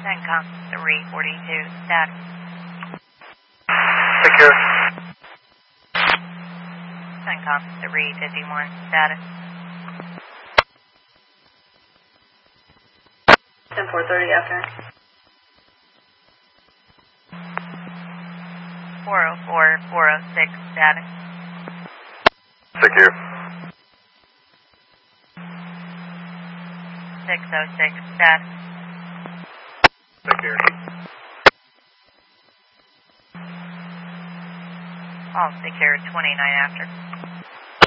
CENTCOM 342, status. Secure. CENTCOM 351, status. 10-430 after. 404, 406, status. Secure. 606, status. Secure. All secure, 29 after.